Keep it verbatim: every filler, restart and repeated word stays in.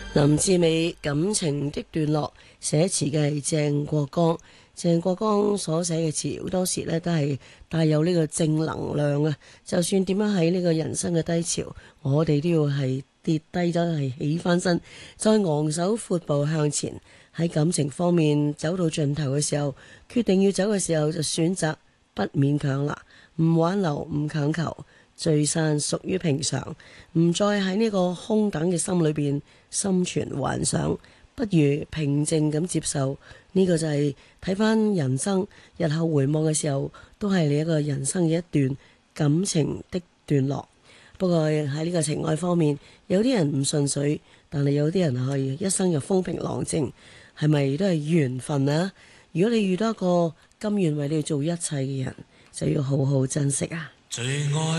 林志美感情的段落，寫詞嘅係鄭國江。鄭國江所寫嘅詞好多時咧都係帶有呢個正能量啊！就算點樣喺呢個人生嘅低潮，我哋都要係跌低咗係起翻身，再昂首闊步向前。喺感情方面走到盡頭嘅時候，決定要走嘅時候就選擇不勉強啦，唔挽留，唔強求。聚散屬於平常，唔再喺呢個空等嘅心裏邊心存幻想，不如平靜咁接受。呢個就係睇翻人生，日後回望嘅時候，都係你一個人生嘅一段感情的段落。不過喺呢個情愛方面，有啲人唔順水，但係有啲人可以一生又風平浪靜，係咪都係緣分啊？如果你遇到一個甘願為你做一切嘅人，就要好好珍惜啊！最愛